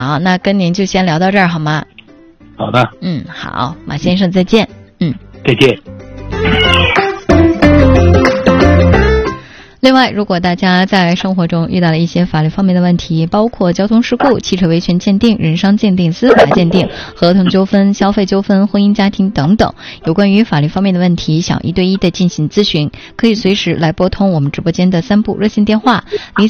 好，那跟您就先聊到这儿好吗？ 好的。 好，马先生再见。 再见。 另外，如果大家在生活中遇到了一些法律方面的问题，包括交通事故、汽车维权鉴定、人伤鉴定、司法鉴定、合同纠纷、消费纠纷、婚姻家庭等等，有关于法律方面的问题，想1对1的进行咨询，可以随时来拨通我们直播间的3部热线电话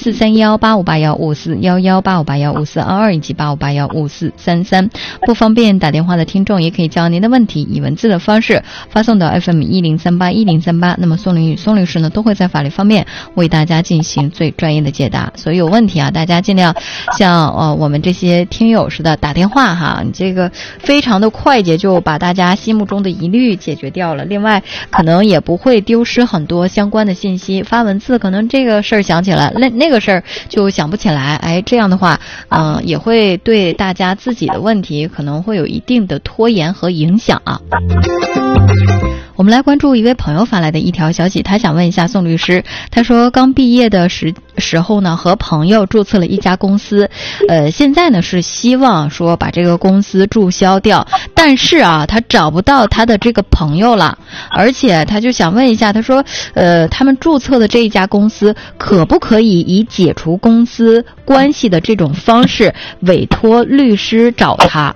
：04318581541185815422以及85815433。不方便打电话的听众，也可以将您的问题以文字的方式发送到 FM10381038。那么宋林与宋律师呢，都会在法律方面为大家进行最专业的解答。所以有问题啊，大家尽量像我们这些听友似的打电话哈，你这个非常的快捷就把大家心目中的疑虑解决掉了。另外可能也不会丢失很多相关的信息，发文字可能这个事儿想起来，那个事儿就想不起来，这样的话也会对大家自己的问题可能会有一定的拖延和影响啊。我们来关注一位朋友发来的一条消息，他想问一下宋律师，他说刚毕业的时候呢，和朋友注册了一家公司，现在呢是希望说把这个公司注销掉，但是啊，他找不到他的这个朋友了，而且他就想问一下，他说他们注册的这一家公司可不可以以解除公司关系的这种方式委托律师找他？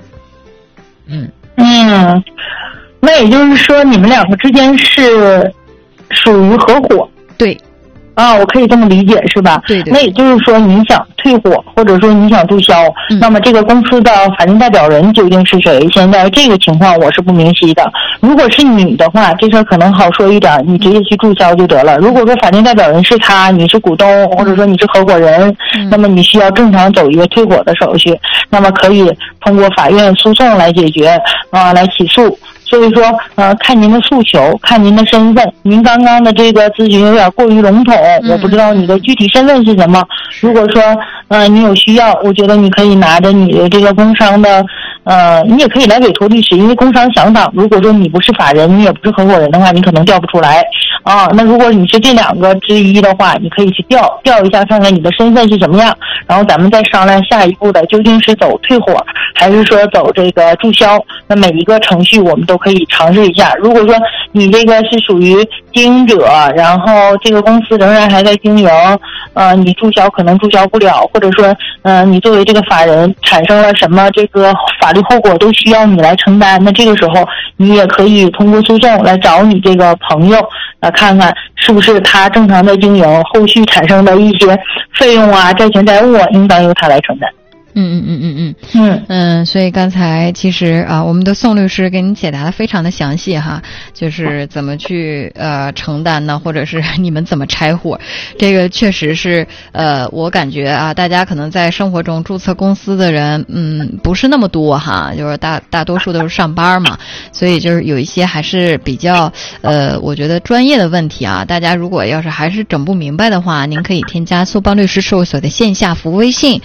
那也就是说你们两个之间是属于合伙。 对我可以这么理解是吧？ 对。 那也就是说你想退伙或者说你想注销，那么这个公司的法定代表人究竟是谁？现在这个情况我是不明晰的。如果是你的话，这事儿可能好说一点，你直接去注销就得了。如果说法定代表人是他，你是股东或者说你是合伙人，那么你需要正常走一个退伙的手续，那么可以通过法院诉讼来解决来起诉。所以说看您的诉求，看您的身份。您刚刚的这个咨询有点过于笼统，我不知道你的具体身份是什么。如果说你有需要，我觉得你可以拿着你的这个工商的你也可以来委托律师，因为工商响档，如果说你不是法人，你也不是合伙人的话，你可能调不出来那如果你是这两个之一的话，你可以去调一下，看看你的身份是什么样，然后咱们再商量下一步的究竟是走退伙还是说走这个注销。那每一个程序我们都可以尝试一下。如果说你这个是属于经营者，然后这个公司仍然还在经营，你注销可能注销不了，或者说你作为这个法人产生了什么这个法律后果都需要你来承担，那这个时候你也可以通过诉讼来找你这个朋友看看是不是他正常的经营，后续产生的一些费用债权债务应当由他来承担。 所以刚才其实我们的宋律师给你解答的非常的详细哈，就是怎么去承担呢，或者是你们怎么拆伙，这个确实是我感觉大家可能在生活中注册公司的人不是那么多哈，就是大多数都是上班嘛，所以就是有一些还是比较我觉得专业的问题大家如果要是还是整不明白的话，您可以添加苏邦律师事务所的线下服务微信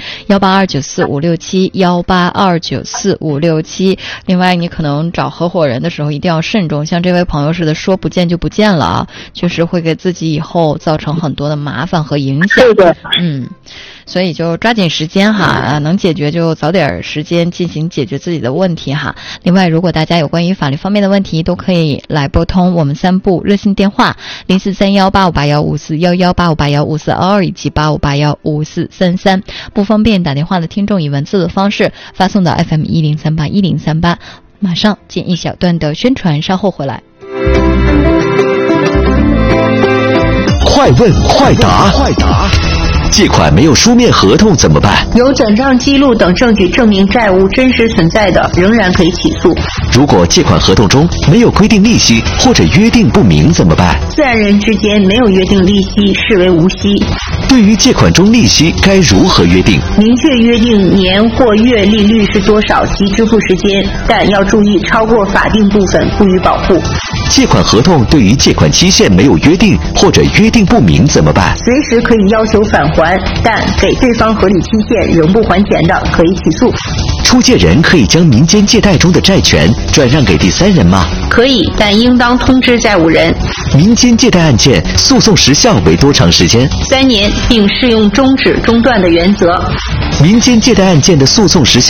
18294567182945667。另外你可能找合伙人的时候一定要慎重，像这位朋友似的说不见就不见了确实会给自己以后造成很多的麻烦和影响。 对的。 所以就抓紧时间能解决就早点时间进行解决自己的问题另外如果大家有关于法律方面的问题，都可以来拨通我们3部热线电话04318581541185815422以及85815433。不方便打电话的听众以文字的方式发送到 FM10381038。马上进一小段的宣传，稍后回来。 快问快答，借款没有书面合同怎么办？ 有转账记录等证据证明债务真实存在的，仍然可以起诉。 如果借款合同中没有规定利息或者约定不明怎么办？ 自然人之间没有约定利息，视为无息。 对于借款中利息该如何约定？ 明确约定年或月利率是多少及支付时间，但要注意超过法定部分不予保护。 借款合同对于借款期限没有约定或者约定不明怎么办？ 随时可以要求返还，但给对方合理期限仍不还钱的，可以起诉。 出借人可以将民间借贷中的债权转让给第三人吗？ 可以，但应当通知债务人。 民间借贷案件诉讼时效为多长时间 ？3年，并适用终止中断的原则。 民间借贷案件的诉讼时效